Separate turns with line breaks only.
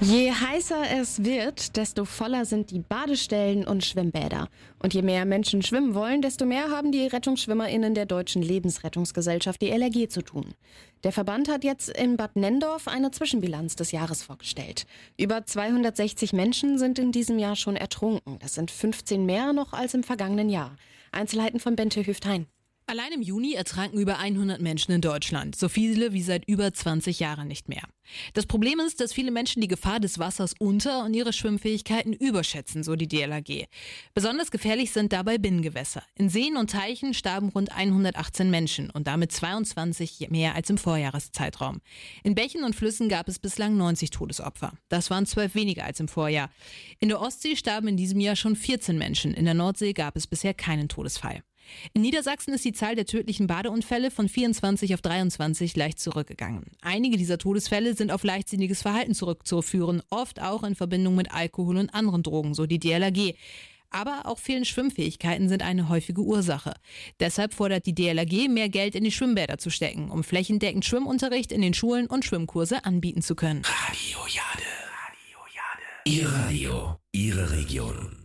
Je heißer es wird, desto voller sind die Badestellen und Schwimmbäder. Und je mehr Menschen schwimmen wollen, desto mehr haben die RettungsschwimmerInnen der Deutschen Lebensrettungsgesellschaft, die LRG, zu tun. Der Verband hat jetzt in Bad Nenndorf eine Zwischenbilanz des Jahres vorgestellt. Über 260 Menschen sind in diesem Jahr schon ertrunken. Das sind 15 mehr noch als im vergangenen Jahr. Einzelheiten von Bente Hüftein.
Allein im Juni ertranken über 100 Menschen in Deutschland. So viele wie seit über 20 Jahren nicht mehr. Das Problem ist, dass viele Menschen die Gefahr des Wassers und ihre Schwimmfähigkeiten überschätzen, so die DLRG. Besonders gefährlich sind dabei Binnengewässer. In Seen und Teichen starben rund 118 Menschen und damit 22 mehr als im Vorjahreszeitraum. In Bächen und Flüssen gab es bislang 90 Todesopfer. Das waren 12 weniger als im Vorjahr. In der Ostsee starben in diesem Jahr schon 14 Menschen. In der Nordsee gab es bisher keinen Todesfall. In Niedersachsen ist die Zahl der tödlichen Badeunfälle von 24 auf 23 leicht zurückgegangen. Einige dieser Todesfälle sind auf leichtsinniges Verhalten zurückzuführen, oft auch in Verbindung mit Alkohol und anderen Drogen, so die DLRG. Aber auch fehlende Schwimmfähigkeiten sind eine häufige Ursache. Deshalb fordert die DLRG, mehr Geld in die Schwimmbäder zu stecken, um flächendeckend Schwimmunterricht in den Schulen und Schwimmkurse anbieten zu können.
Radio Jade. Ihr Radio, Ihre Region.